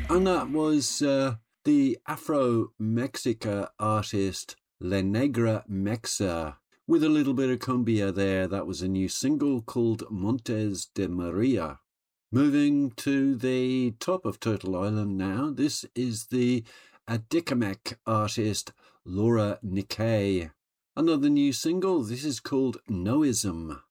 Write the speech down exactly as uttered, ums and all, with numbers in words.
And that was uh, the Afro-Mexica artist La Negra Mexa with a little bit of cumbia there. That was a new single called Montes de Maria. Moving to the top of Turtle Island now. This is the Adikamek artist Laura Nikkei. Another new single. This is called Noism.